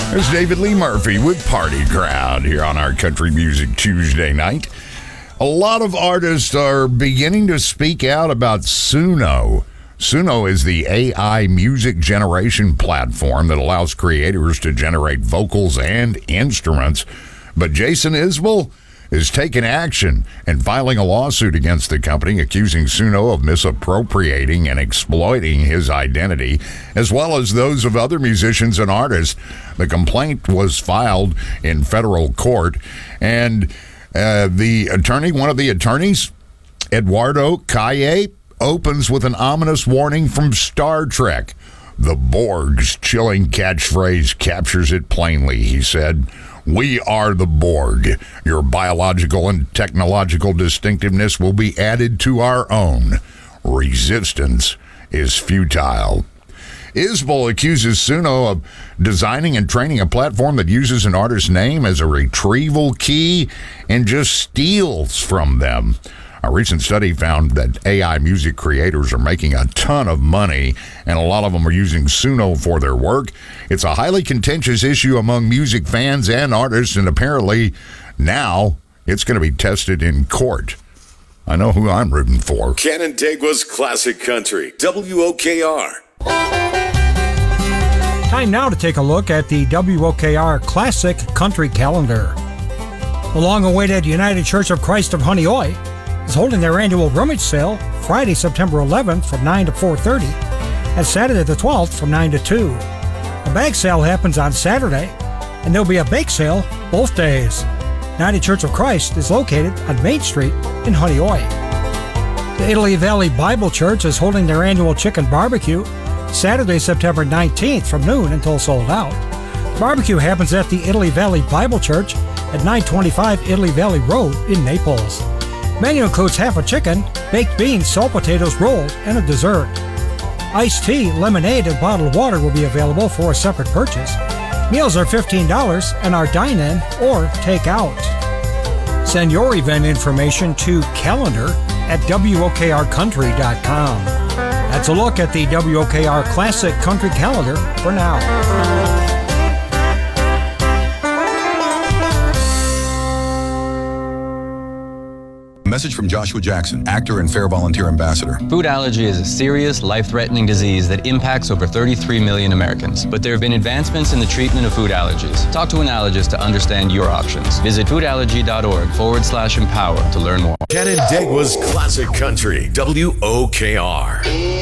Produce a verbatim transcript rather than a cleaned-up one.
There's David Lee Murphy with Party Crowd here on our Country Music Tuesday night. A lot of artists are beginning to speak out about Suno. Suno is the A I music generation platform that allows creators to generate vocals and instruments. But Jason Isbell is taking action and filing a lawsuit against the company, accusing Suno of misappropriating and exploiting his identity, as well as those of other musicians and artists. The complaint was filed in federal court, and uh, the attorney, one of the attorneys, Eduardo Calle, opens with an ominous warning from Star Trek. The Borg's chilling catchphrase captures it plainly, he said. "We are the Borg. Your biological and technological distinctiveness will be added to our own. Resistance is futile." Isbell accuses Suno of designing and training a platform that uses an artist's name as a retrieval key and just steals from them. A recent study found that A I music creators are making a ton of money, and a lot of them are using Suno for their work. It's a highly contentious issue among music fans and artists, and apparently now it's going to be tested in court. I know who I'm rooting for. Canandaigua's Classic Country, W O K R. Time now to take a look at the W O K R Classic Country Calendar. The long-awaited United Church of Christ of Honeoye is holding their annual rummage sale Friday, September eleventh from nine to four thirty and Saturday the twelfth from nine to two. A bag sale happens on Saturday, and there'll be a bake sale both days. United Church of Christ is located on Main Street in Honeoye. The Italy Valley Bible Church is holding their annual chicken barbecue Saturday, September nineteenth from noon until sold out. Barbecue happens at the Italy Valley Bible Church at nine twenty-five Italy Valley Road in Naples. Menu includes half a chicken, baked beans, salt potatoes rolled, and a dessert. Iced tea, lemonade, and bottled water will be available for a separate purchase. Meals are fifteen dollars and are dine-in or take-out. Send your event information to calendar at W O K R country dot com. That's a look at the W O K R Classic Country Calendar for now. Message from Joshua Jackson, actor and Fair Volunteer Ambassador. Food allergy is a serious, life-threatening disease that impacts over thirty-three million Americans. But there have been advancements in the treatment of food allergies. Talk to an allergist to understand your options. Visit foodallergy.org forward slash empower to learn more. Canandaigua's Classic Country, W O K R.